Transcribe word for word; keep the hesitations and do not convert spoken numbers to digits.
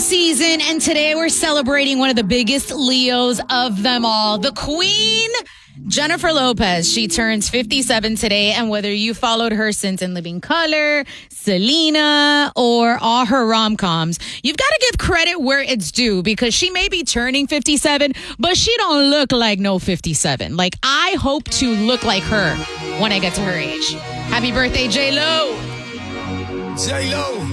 season, and today we're celebrating one of the biggest Leos of them all, the Queen, Jennifer Lopez. She turns fifty-seven today, and whether you followed her since In Living Color, Selena, or all her rom-coms, you've got to give credit where it's due, because she may be turning fifty-seven, but she don't look like no fifty-seven. Like, I hope to look like her when I get to her age. Happy birthday, J-Lo. J-Lo.